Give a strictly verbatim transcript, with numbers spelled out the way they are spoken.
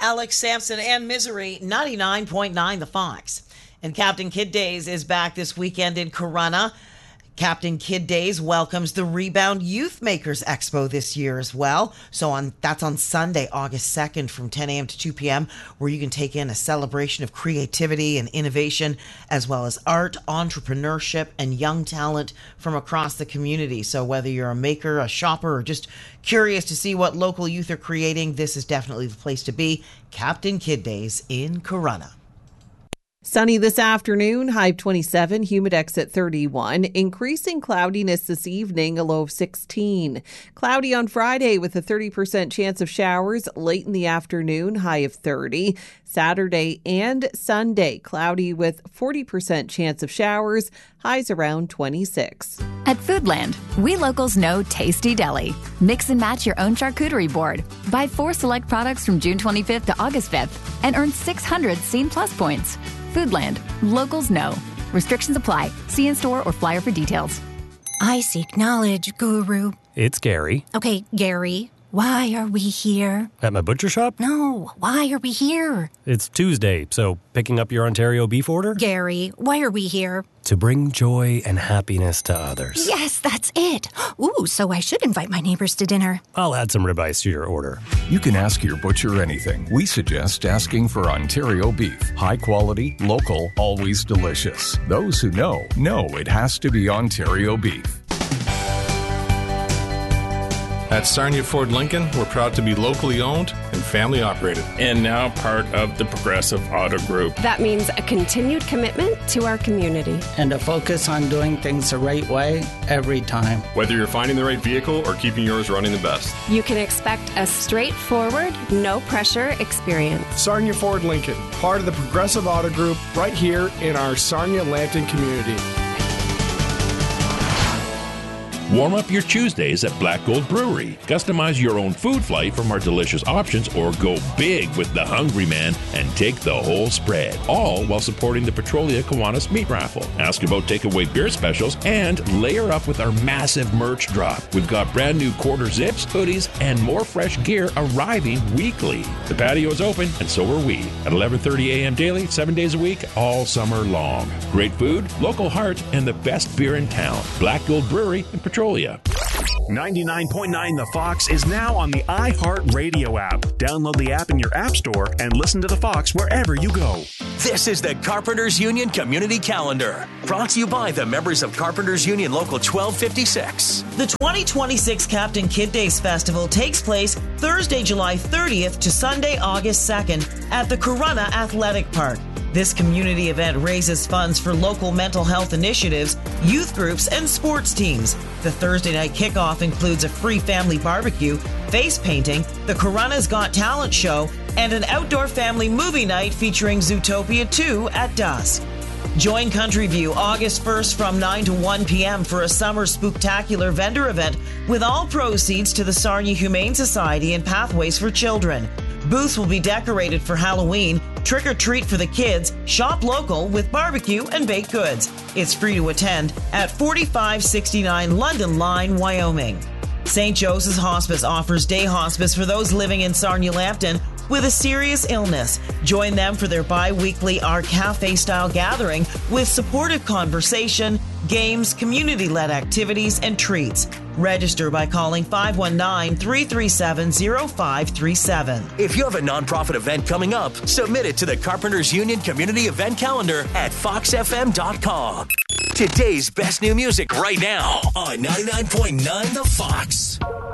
Alex Sampson and Misery, ninety-nine point nine The Fox. And Captain Kid Days is back this weekend in Corunna. Captain Kid Days welcomes the Rebound Youth Makers Expo this year as well. So on that's on Sunday, August second from ten a.m. to two p.m., where you can take in a celebration of creativity and innovation, as well as art, entrepreneurship, and young talent from across the community. So whether you're a maker, a shopper, or just curious to see what local youth are creating, this is definitely the place to be. Captain Kid Days in Corunna. Sunny this afternoon, high of twenty-seven, humidex at thirty-one. Increasing cloudiness this evening, a low of sixteen. Cloudy on Friday with a thirty percent chance of showers late in the afternoon, high of thirty. Saturday and Sunday, cloudy with forty percent chance of showers, highs around twenty-six. At Foodland, we locals know Tasty Deli. Mix and match your own charcuterie board. Buy four select products from June twenty-fifth to August fifth and earn six hundred Scene Plus points. Foodland. Locals know. Restrictions apply. See in-store or flyer for details. I seek knowledge, Guru. It's Gary. Okay, Gary, why are we here? At my butcher shop? No, why are we here? It's Tuesday, so picking up your Ontario beef order? Gary, why are we here? To bring joy and happiness to others. Yes, that's it. Ooh, so I should invite my neighbors to dinner. I'll add some ribeyes to your order. You can ask your butcher anything. We suggest asking for Ontario beef. High quality, local, always delicious. Those who know, know it has to be Ontario beef. At Sarnia Ford Lincoln, we're proud to be locally owned and family operated. And now part of the Progressive Auto Group. That means a continued commitment to our community. And a focus on doing things the right way every time. Whether you're finding the right vehicle or keeping yours running the best. You can expect a straightforward, no-pressure experience. Sarnia Ford Lincoln, part of the Progressive Auto Group, right here in our Sarnia-Lambton community. Warm up your Tuesdays at Black Gold Brewery. Customize your own food flight from our delicious options or go big with the Hungry Man and take the whole spread. All while supporting the Petrolia Kiwanis Meat Raffle. Ask about takeaway beer specials and layer up with our massive merch drop. We've got brand new quarter zips, hoodies, and more fresh gear arriving weekly. The patio is open and so are we. At eleven thirty a.m. daily, seven days a week, all summer long. Great food, local heart, and the best beer in town. Black Gold Brewery in Petrolia. ninety-nine point nine The Fox is now on the iHeartRadio app. Download the app in your app store and listen to The Fox wherever you go. This is the Carpenters Union Community Calendar, brought to you by the members of Carpenters Union Local twelve fifty-six. The twenty twenty-six Captain Kid Days Festival takes place Thursday, July thirtieth to Sunday, August second at the Corunna Athletic Park. This community event raises funds for local mental health initiatives, youth groups, and sports teams. The Thursday night kickoff includes a free family barbecue, face painting, the Corunna's Got Talent show, and an outdoor family movie night featuring Zootopia two at dusk. Join Country View August first from nine to one p.m. for a summer spooktacular vendor event with all proceeds to the Sarnia Humane Society and Pathways for Children. Booths will be decorated for Halloween, trick or treat for the kids, shop local with barbecue and baked goods. It's free to attend at forty-five sixty-nine London Line, Wyoming. Saint Joseph's Hospice offers day hospice for those living in Sarnia-Lambton with a serious illness. Join them for their bi-weekly Art Cafe-style gathering with supportive conversation, games, community-led activities, and treats. Register by calling five one nine, three three seven, zero five three seven. If you have a nonprofit event coming up, submit it to the Carpenters Union Community Event Calendar at fox f m dot com. Today's best new music right now on ninety-nine point nine The Fox.